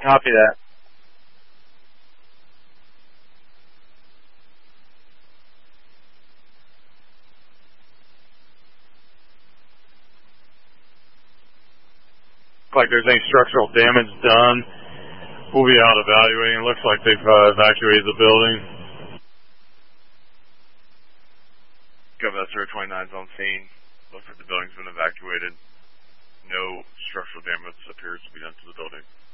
Copy that. Like there's any structural damage done. We'll be out evaluating. It looks like they've evacuated the building. Governor 029's on scene. Looks like the building's been evacuated. No structural damage appears to be done to the building.